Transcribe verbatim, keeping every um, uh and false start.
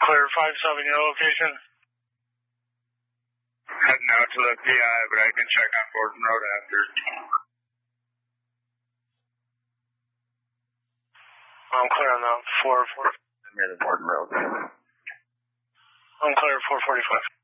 Clear five seven, your location? Heading out to the P I, but I can check on Borden Road after. I'm clear on that. four four. Near the Borden Road. I'm clear at four forty-five.